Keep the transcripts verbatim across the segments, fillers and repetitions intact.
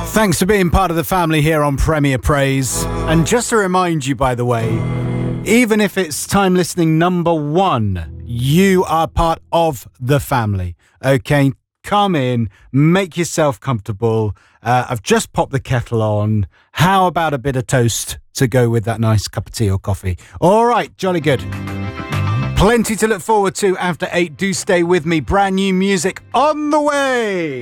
Thanks for being part of the family here on Premier Praise. And just to remind you, by the way, even if it's time listening number one, you are part of the family. Okay, come in, make yourself comfortable. Uh, I've just popped the kettle on. How about a bit of toast to go with that nice cup of tea or coffee? All right, jolly good. Plenty to look forward to after eight. Do stay with me. Brand new music on the way.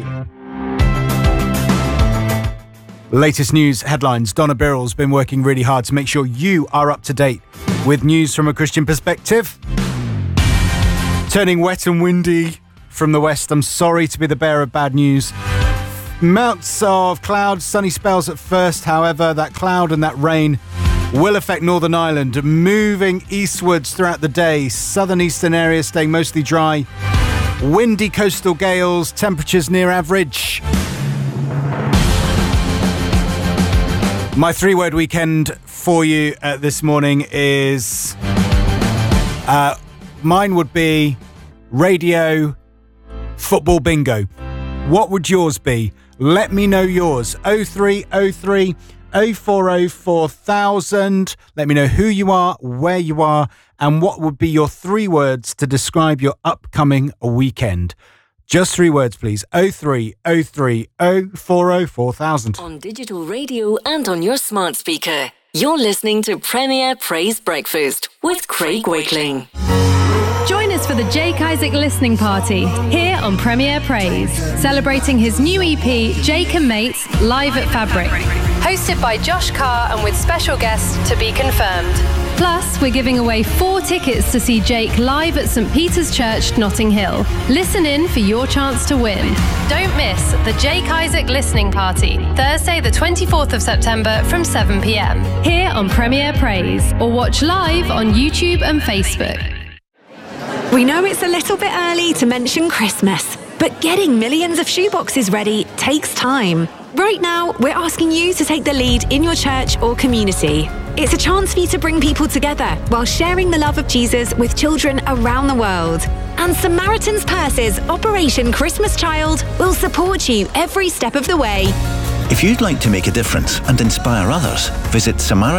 Latest news headlines. Donna Birrell's been working really hard to make sure you are up to date with news from a Christian perspective. Turning wet and windy from the west. I'm sorry to be the bearer of bad news. Mounts of clouds, sunny spells at first. However, that cloud and that rain will affect Northern Ireland, moving eastwards throughout the day. Southern eastern areas staying mostly dry. Windy coastal gales, temperatures near average. My three-word weekend for you uh, this morning is... Uh, mine would be radio football bingo. What would yours be? Let me know yours. oh three oh three oh four oh four thousand. Let me know who you are, where you are, and what would be your three words to describe your upcoming weekend. Just three words, please. oh three oh three oh four oh four thousand. On digital radio and on your smart speaker. You're listening to Premier Praise Breakfast with Craig Wakeling. Join us for the Jake Isaac listening party here on Premier Praise, celebrating his new E P, Jake and Mates, live at Fabric. Hosted by Josh Carr and with special guests to be confirmed. Plus, we're giving away four tickets to see Jake live at St Peter's Church, Notting Hill. Listen in for your chance to win. Don't miss the Jake Isaac listening party, Thursday the twenty-fourth of September from seven p.m. here on Premier Praise, or watch live on YouTube and Facebook. We know it's a little bit early to mention Christmas, but getting millions of shoeboxes ready takes time. Right now, we're asking you to take the lead in your church or community. It's a chance for you to bring people together while sharing the love of Jesus with children around the world. And Samaritan's Purse's Operation Christmas Child will support you every step of the way. If you'd like to make a difference and inspire others, visit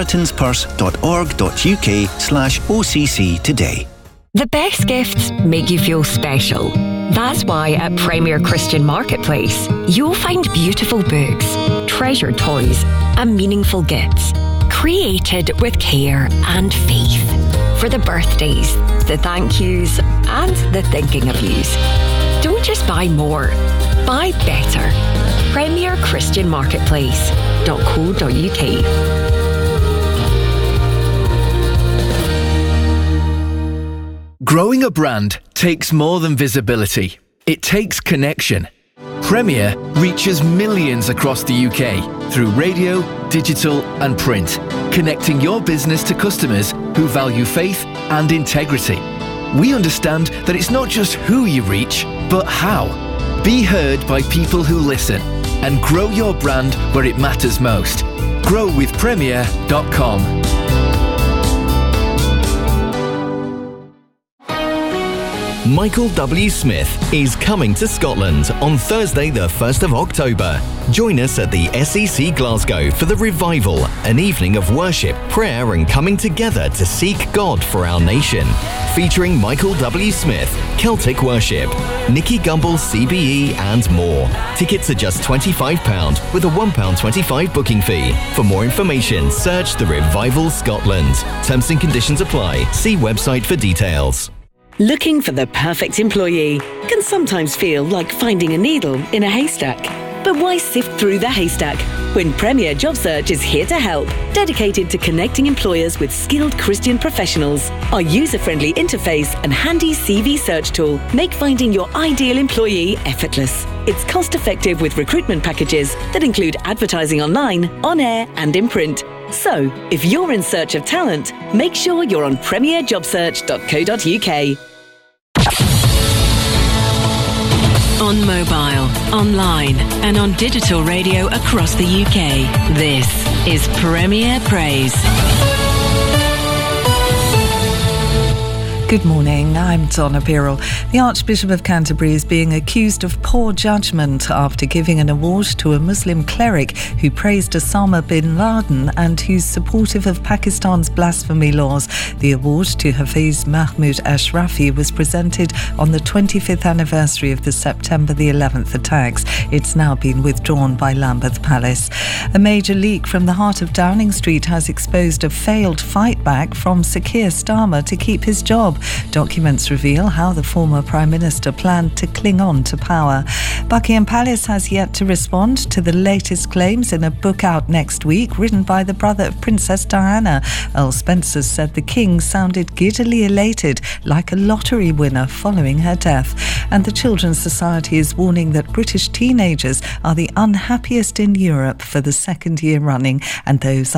samaritanspurse.org.uk slash OCC today. The best gifts make you feel special. That's why at Premier Christian Marketplace, you'll find beautiful books, treasured toys, and meaningful gifts, created with care and faith. For the birthdays, the thank yous, and the thinking of yous. Don't just buy more, buy better. Premier Christian Marketplace dot co dot uk. Growing a brand takes more than visibility. It takes connection. Premier reaches millions across the U K through radio, digital and print, connecting your business to customers who value faith and integrity. We understand that it's not just who you reach, but how. Be heard by people who listen and grow your brand where it matters most. grow with premier dot com. Michael W. Smith is coming to Scotland on Thursday the first of October. Join us at the S E C Glasgow for the Revival, an evening of worship, prayer and coming together to seek God for our nation. Featuring Michael W. Smith, Celtic Worship, Nicky Gumbel C B E and more. Tickets are just twenty-five pounds with a one pound twenty-five booking fee. For more information, search The Revival Scotland. Terms and conditions apply. See website for details. Looking for the perfect employee can sometimes feel like finding a needle in a haystack. But why sift through the haystack when Premier Job Search is here to help, dedicated to connecting employers with skilled Christian professionals? Our user-friendly interface and handy C V search tool make finding your ideal employee effortless. It's cost-effective with recruitment packages that include advertising online, on air and in print. So, if you're in search of talent, make sure you're on premier job search dot co dot uk. On mobile, online and on digital radio across the U K. This is Premier Praise. Good morning, I'm Donna Birrell. The Archbishop of Canterbury is being accused of poor judgment after giving an award to a Muslim cleric who praised Osama bin Laden and who's supportive of Pakistan's blasphemy laws. The award to Hafiz Mahmoud Ashrafi was presented on the twenty-fifth anniversary of the September the eleventh attacks. It's now been withdrawn by Lambeth Palace. A major leak from the heart of Downing Street has exposed a failed fight back from Sir Keir Starmer to keep his job. Documents reveal how the former Prime Minister planned to cling on to power. Buckingham Palace has yet to respond to the latest claims in a book out next week, written by the brother of Princess Diana. Earl Spencer said the King sounded giddily elated, like a lottery winner following her death. And the Children's Society is warning that British teenagers are the unhappiest in Europe for the second year running, and those